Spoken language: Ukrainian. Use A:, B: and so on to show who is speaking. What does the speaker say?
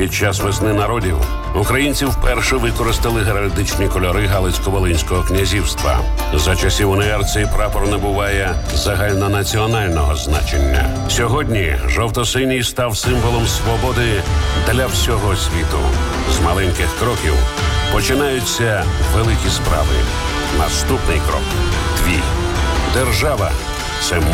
A: Під час весни народів українці вперше використали геральдичні кольори Галицько-Волинського князівства. За часів УНР цей прапор набуває загальнонаціонального значення. Сьогодні жовто-синій став символом свободи для всього світу. З маленьких кроків починаються великі справи. Наступний крок – твій. Держава – це